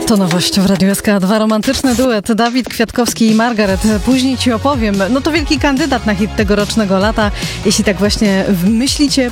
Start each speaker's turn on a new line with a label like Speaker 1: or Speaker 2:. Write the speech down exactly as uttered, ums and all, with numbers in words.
Speaker 1: To nowość w Radiu S K dwa. Romantyczny duet Dawid Kwiatkowski i Margaret. Później ci opowiem. No to wielki kandydat na hit tegorocznego lata. Jeśli tak właśnie myślicie,